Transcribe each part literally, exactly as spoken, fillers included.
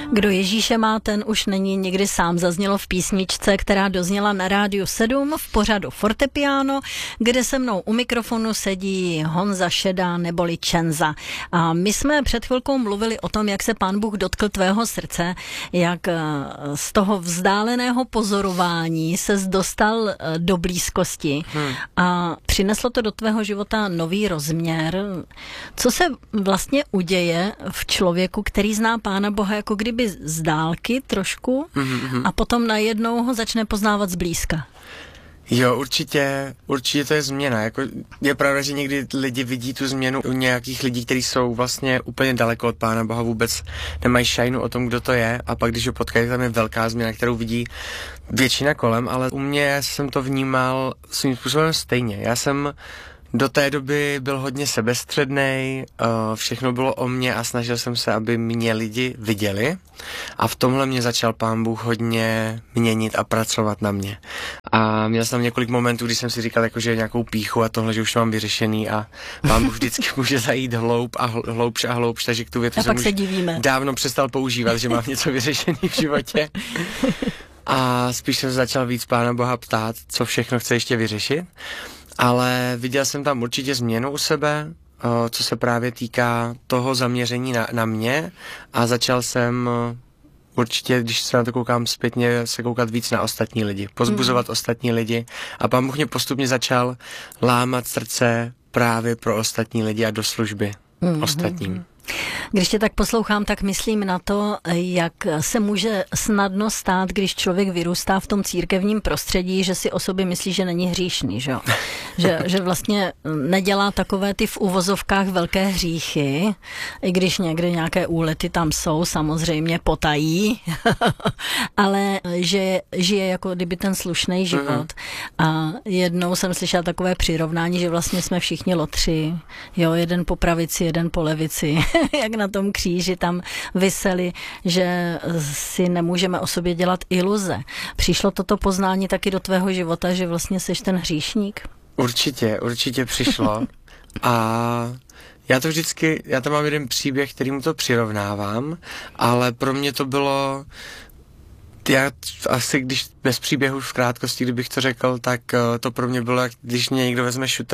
Kdo Ježíše má, ten už není nikdy sám. Zaznělo v písničce, která dozněla na Rádiu sedm v pořadu Fortepiano, kde se mnou u mikrofonu sedí Honza Šedá neboli Čenza. A my jsme před chvilkou mluvili o tom, jak se Pán Bůh dotkl tvého srdce, jak z toho vzdáleného pozorování ses dostal do blízkosti hmm. a přineslo to do tvého života nový rozměr. Co se vlastně uděje v člověku, který zná Pána Boha jako kdyby z dálky trošku mm-hmm. a potom najednou ho začne poznávat zblízka? Jo, určitě, určitě to je změna. Jako, je pravda, že někdy lidi vidí tu změnu u nějakých lidí, kteří jsou vlastně úplně daleko od Pána Boha, vůbec nemají šajnu o tom, kdo to je, a pak když ho potkají, tam je velká změna, kterou vidí většina kolem, ale u mě jsem to vnímal svým způsobem stejně. Já jsem do té doby byl hodně sebestřednej, všechno bylo o mně a snažil jsem se, aby mě lidi viděli, a v tomhle mě začal Pán Bůh hodně měnit a pracovat na mě. A měl jsem několik momentů, kdy jsem si říkal, jako, že nějakou pýchu a tohle, že už to mám vyřešený, a Pán Bůh vždycky může zajít hloub a hloubš a hloubš, takže k tu větu jsem už dávno přestal používat, že mám něco vyřešený v životě. A spíš jsem začal víc Pána Boha ptát, co všechno chce ještě vyřešit. Ale viděl jsem tam určitě změnu u sebe, co se právě týká toho zaměření na, na mě, a začal jsem určitě, když se na to koukám zpětně, se koukat víc na ostatní lidi, pozbuzovat mm. ostatní lidi, a Pán Bůh mě postupně začal lámat srdce právě pro ostatní lidi a do služby mm. ostatním. Když tě tak poslouchám, tak myslím na to, jak se může snadno stát, když člověk vyrůstá v tom církevním prostředí, že si o sobě myslí, že není hříšný, že, že, že vlastně nedělá takové ty v uvozovkách velké hříchy, i když někde nějaké úlety tam jsou, samozřejmě potají, ale že žije jako kdyby ten slušný život. A jednou jsem slyšela takové přirovnání, že vlastně jsme všichni lotři, jo, jeden po pravici, jeden po levici, jak na tom kříži tam viseli, že si nemůžeme o sobě dělat iluze. Přišlo toto poznání taky do tvého života, že vlastně seš ten hříšník? Určitě, určitě přišlo. A já to vždycky, já tam mám jeden příběh, kterýmu to přirovnávám, ale pro mě to bylo, já asi když bez příběhu v krátkosti, kdybych to řekl, tak to pro mě bylo, jak když mě někdo vezme šutr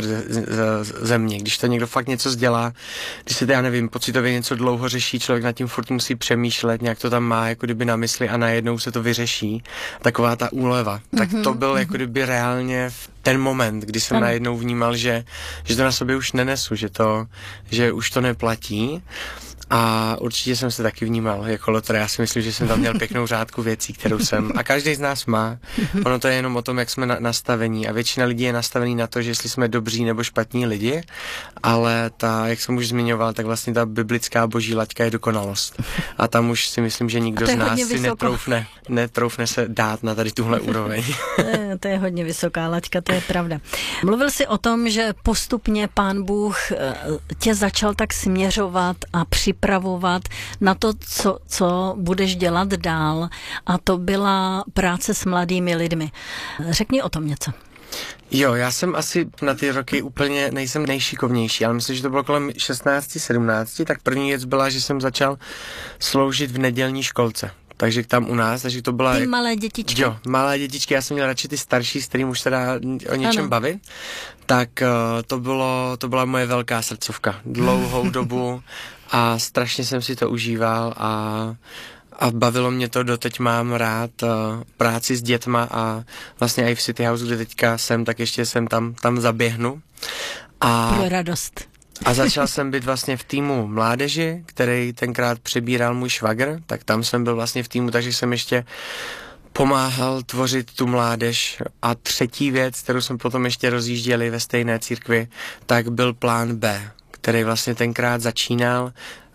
ze mě, když to někdo fakt něco zdělá, když se to, já nevím, pocitově něco dlouho řeší, člověk nad tím furt musí přemýšlet, nějak to tam má jako kdyby na mysli a najednou se to vyřeší, taková ta úleva. Mm-hmm. Tak to byl jako kdyby reálně ten moment, kdy jsem ano. najednou vnímal, že, že to na sobě už nenesu, že to, že už to neplatí. A určitě jsem se taky vnímal jako lotr. Já si myslím, že jsem tam měl pěknou řádku věcí, kterou jsem, a každý z nás má. Ono to je jenom o tom, jak jsme na, nastavení, a většina lidí je nastavený na to, že jestli jsme dobří nebo špatní lidi, ale ta, jak jsem už zmiňoval, tak vlastně ta biblická boží laťka je dokonalost. A tam už si myslím, že nikdo z nás si netroufne, netroufne se dát na tady tuhle úroveň. To je, to je hodně vysoká laťka, to je pravda. Mluvil jsi o tom, že postupně Pán Bůh tě začal tak směřovat a připravovat na to, co, co budeš dělat dál, a to byla práce s mladými lidmi. Řekni o tom něco. Jo, já jsem asi na ty roky úplně nejsem nejšikovnější, ale myslím, že to bylo kolem šestnáct sedmnáct, tak první věc byla, že jsem začal sloužit v nedělní školce. Takže tam u nás, takže to byla... Ty jak... malé dětičky. Jo, malé dětičky, já jsem měl radši ty starší, s kterým už se dá o něčem ano. bavit. Tak uh, to bylo, to byla moje velká srdcovka. Dlouhou dobu a strašně jsem si to užíval a, a bavilo mě to, doteď mám rád uh, práci s dětma, a vlastně i v City House, kde teďka jsem, tak ještě jsem tam, tam zaběhnu. A... Pro radost. A začal jsem být vlastně v týmu mládeži, který tenkrát přebíral můj švagr, tak tam jsem byl vlastně v týmu, takže jsem ještě pomáhal tvořit tu mládež. A třetí věc, kterou jsme potom ještě rozjížděli ve stejné církvi, tak byl plán B, který vlastně tenkrát začínal,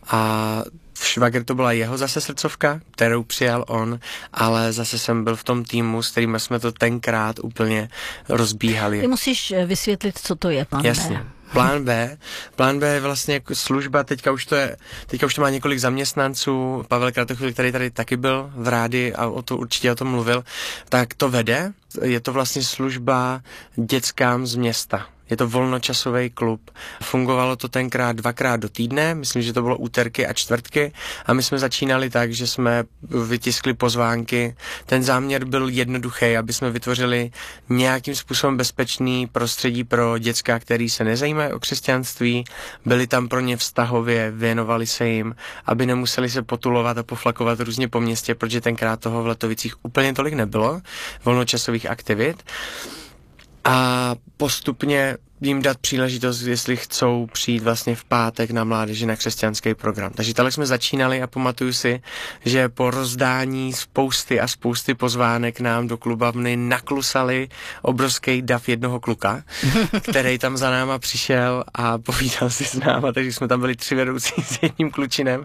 a švagr to byla jeho zase srdcovka, kterou přijal on, ale zase jsem byl v tom týmu, s kterým jsme to tenkrát úplně rozbíhali. Ty musíš vysvětlit, co to je plán Jasně. B. Plán B. Plán B je vlastně jako služba, teďka už to je, teďka už to má několik zaměstnanců, Pavel Kratochvíl, který tady taky byl v rádi a o to určitě o tom mluvil, tak to vede. Je to vlastně služba dětskám z města. Je to volnočasový klub. Fungovalo to tenkrát dvakrát do týdne, myslím, že to bylo úterky a čtvrtky a my jsme začínali tak, že jsme vytiskli pozvánky. Ten záměr byl jednoduchý, aby jsme vytvořili nějakým způsobem bezpečný prostředí pro děcka, který se nezajímají o křesťanství, byli tam pro ně vztahově, věnovali se jim, aby nemuseli se potulovat a poflakovat různě po městě, protože tenkrát toho v Letovicích úplně tolik nebylo, volnočasových aktivit. A postupně jim dát příležitost, jestli chcou přijít vlastně v pátek na mládeži na křesťanský program. Takže takhle jsme začínali a pamatuju si, že po rozdání spousty a spousty pozvánek nám do klubavny naklusali obrovský dav jednoho kluka, který tam za náma přišel a povídal si s náma, takže jsme tam byli tři vedoucí s jedním klučinem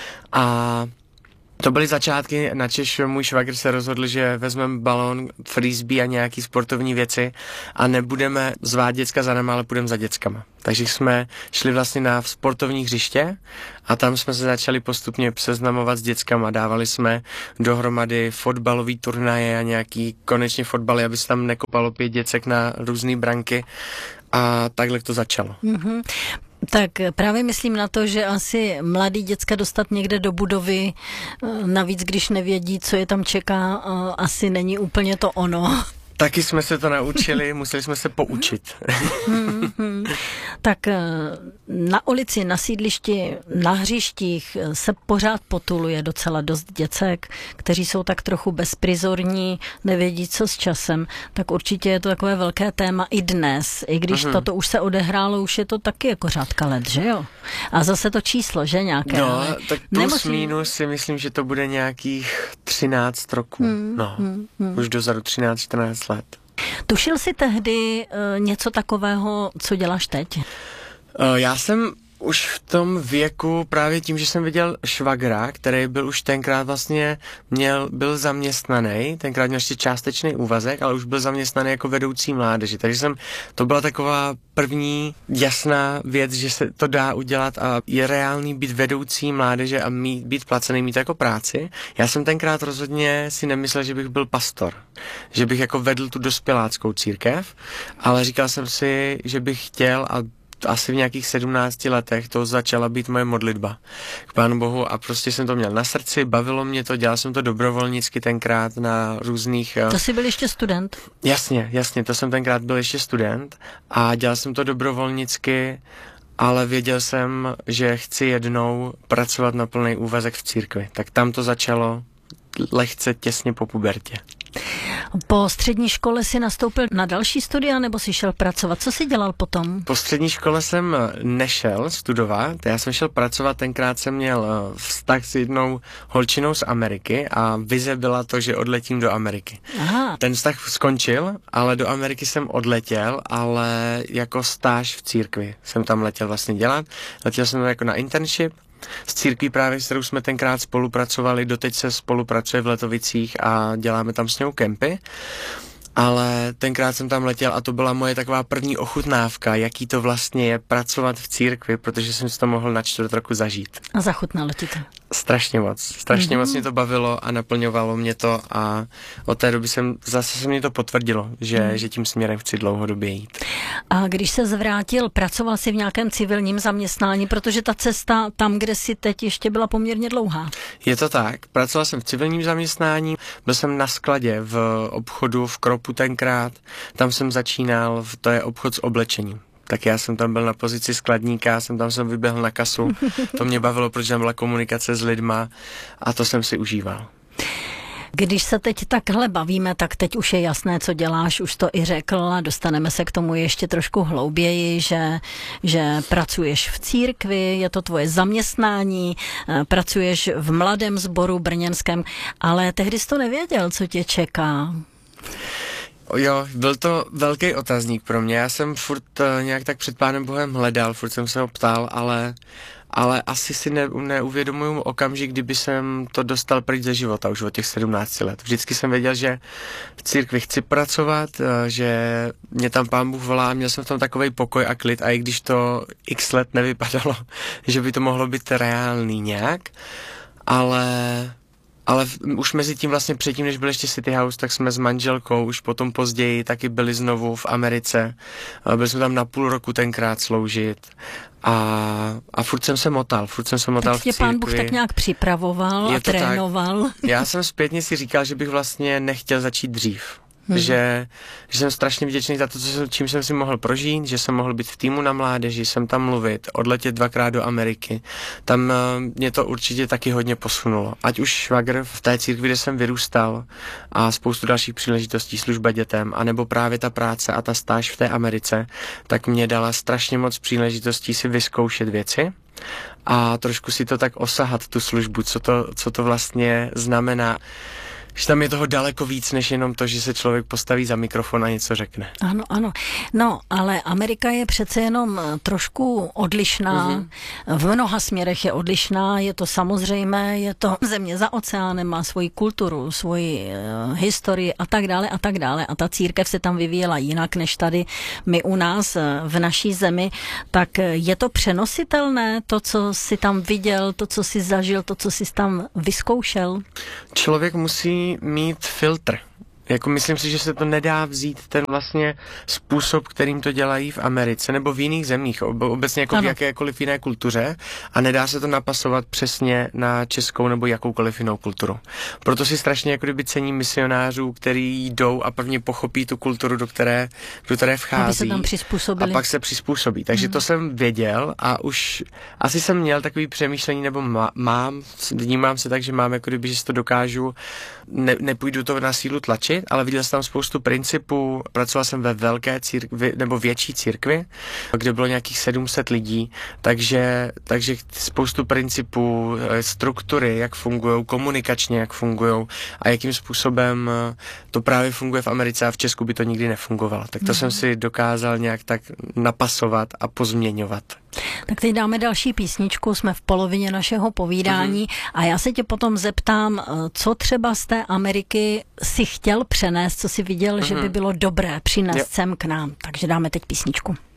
a to byly začátky, načež můj švagr se rozhodl, že vezmeme balón, frisbee a nějaký sportovní věci a nebudeme zvát děcka za náma, ale půjdeme za děckama. Takže jsme šli vlastně na sportovní hřiště a tam jsme se začali postupně seznamovat s děckama. Dávali jsme dohromady fotbalový turnaje a nějaký konečně fotbaly, aby se tam nekopalo pět děcek na různé branky a takhle to začalo. Mm-hmm. Tak právě myslím na to, že asi mladý děcka dostat někde do budovy, navíc když nevědí, co je tam čeká, asi není úplně to ono. Taky jsme se to naučili, museli jsme se poučit. Hmm, hmm. Tak na ulici, na sídlišti, na hřištích se pořád potuluje docela dost děcek, kteří jsou tak trochu bezprizorní, nevědí co s časem. Tak určitě je to takové velké téma i dnes, i když uh-huh. toto už se odehrálo, už je to taky jako řádka let, že jo? A zase to číslo, že nějaké? No, tak plus nemusí... minus si myslím, že to bude nějakých třináct roků. Hmm, no, hmm, hmm. Už dozadu třináct čtrnáct let. Tušil jsi tehdy uh, něco takového, co děláš teď? Uh, já jsem už v tom věku právě tím, že jsem viděl švagra, který byl už tenkrát vlastně měl, byl zaměstnaný, tenkrát měl ještě částečný úvazek, ale už byl zaměstnaný jako vedoucí mládeže. Takže jsem, to byla taková první jasná věc, že se to dá udělat a je reálný být vedoucí mládeže a mít, být placený, mít jako práci. Já jsem tenkrát rozhodně si nemyslel, že bych byl pastor, že bych jako vedl tu dospěláckou církev, ale říkal jsem si, že bych chtěl a asi v nějakých sedmnácti letech to začala být moje modlitba k Pánu Bohu a prostě jsem to měl na srdci, bavilo mě to, dělal jsem to dobrovolnicky tenkrát na různých... To jsi byl ještě student? Jasně, jasně, to jsem tenkrát byl ještě student a dělal jsem to dobrovolnicky, ale věděl jsem, že chci jednou pracovat na plný úvazek v církvi. Tak tam to začalo lehce těsně po pubertě. Po střední škole si nastoupil na další studia, nebo si šel pracovat? Co jsi dělal potom? Po střední škole jsem nešel studovat, já jsem šel pracovat, tenkrát jsem měl vztah s jednou holčinou z Ameriky a vize byla to, že odletím do Ameriky. Aha. Ten vztah skončil, ale do Ameriky jsem odletěl, ale jako stáž v církvi jsem tam letěl vlastně dělat. Letěl jsem jako na internship s církví právě, s kterou jsme tenkrát spolupracovali, doteď se spolupracuje v Letovicích a děláme tam s ňou kempy. Ale tenkrát jsem tam letěl a to byla moje taková první ochutnávka, jaký to vlastně je pracovat v církvi, protože jsem si to mohl na čtvrt roku zažít. A zachutnalo ti to? Strašně moc. Strašně mm-hmm. moc mě to bavilo a naplňovalo mě to a od té doby jsem, zase se mě to potvrdilo, že, mm. že tím směrem chci dlouhodobě jít. A když se zvrátil, pracoval jsi v nějakém civilním zaměstnání, protože ta cesta tam, kde jsi teď, ještě byla poměrně dlouhá. Je to tak. Pracoval jsem v civilním zaměstnání, byl jsem na skladě v obchodu v Kropu tenkrát, tam jsem začínal, to je obchod s oblečením. Tak já jsem tam byl na pozici skladníka, jsem tam jsem vyběhl na kasu, to mě bavilo, protože tam byla komunikace s lidma a to jsem si užíval. Když se teď takhle bavíme, tak teď už je jasné, co děláš, už to i řekl a dostaneme se k tomu ještě trošku hlouběji, že, že pracuješ v církvi, je to tvoje zaměstnání, pracuješ v mladém sboru brněnském, ale tehdy jsi to nevěděl, co tě čeká. Jo, byl to velký otazník pro mě, já jsem furt uh, nějak tak před Pánem Bohem hledal, furt jsem se ho ptal, ale, ale asi si ne, neuvědomuju okamžik, kdyby jsem to dostal pryč ze života už od těch sedmnácti let. Vždycky jsem věděl, že v církvi chci pracovat, uh, že mě tam Pán Bůh volá, měl jsem v tom takovej pokoj a klid a i když to x let nevypadalo, že by to mohlo být reálný nějak, ale... ale v, už mezi tím vlastně předtím, než byl ještě City House, tak jsme s manželkou už potom později taky byli znovu v Americe. Byli jsme tam na půl roku tenkrát sloužit a, a furt jsem se motal, furt jsem se motal tak v církvi. Pán Bůh tak nějak připravoval Je a trénoval. Tak. Já jsem zpětně si říkal, že bych vlastně nechtěl začít dřív. Hmm. Že, že jsem strašně vděčný za to, co jsem, čím jsem si mohl prožít, že jsem mohl být v týmu na mládeži, jsem tam mluvit, odletět dvakrát do Ameriky. Tam uh, mě to určitě taky hodně posunulo. Ať už švagr v té církvi, kde jsem vyrůstal a spoustu dalších příležitostí, služba dětem, anebo právě ta práce a ta stáž v té Americe, tak mě dala strašně moc příležitostí si vyzkoušet věci a trošku si to tak osahat, tu službu, co to, co to vlastně znamená. Že tam je toho daleko víc, než jenom to, že se člověk postaví za mikrofon a něco řekne. Ano, ano. No, ale Amerika je přece jenom trošku odlišná. Mm-hmm. V mnoha směrech je odlišná, je to samozřejmé, je to země za oceánem, má svoji kulturu, svoji uh, historii a tak dále a tak dále. A ta církev se tam vyvíjela jinak, než tady my u nás v naší zemi. Tak je to přenositelné, to, co jsi tam viděl, to, co jsi zažil, to, co jsi tam vyzkoušel? Člověk musí mít filtr. Jako myslím si, že se to nedá vzít ten vlastně způsob, kterým to dělají v Americe nebo v jiných zemích, obecně jako ano. v jakékoliv jiné kultuře a nedá se to napasovat přesně na českou nebo jakoukoliv jinou kulturu. Proto si strašně jako kdyby cením misionářů, který jdou a prvně pochopí tu kulturu, do které, do které vchází. Aby se tam přizpůsobili. A pak se přizpůsobí. Takže mm. to jsem věděl a už asi jsem měl takový přemýšlení, nebo má, mám, vnímám se tak, že mám jako kdyby, že si to dokážu, ne, nepůjdu to na sílu tlačit, ale viděl jsem tam spoustu principů. Pracoval jsem ve velké církvi, nebo větší církvi, kde bylo nějakých sedm set lidí, takže, takže spoustu principů, struktury, jak fungují, komunikačně, jak fungují a jakým způsobem to právě funguje v Americe a v Česku by to nikdy nefungovalo. Tak to mm. jsem si dokázal nějak tak napasovat a pozměňovat. Tak teď dáme další písničku, jsme v polovině našeho povídání mm-hmm. a já se tě potom zeptám, co třeba z té Ameriky si chtěl přenést, co si viděl, mm-hmm. že by bylo dobré přinést jo. sem k nám. Takže dáme teď písničku.